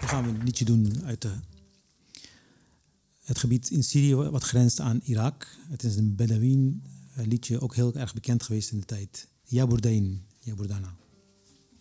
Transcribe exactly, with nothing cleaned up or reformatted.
Dan gaan we een liedje doen uit de, het gebied in Syrië wat grenst aan Irak. Het is een Bedouin liedje, ook heel erg bekend geweest in de tijd. Ya Burdain, Ya Burdana.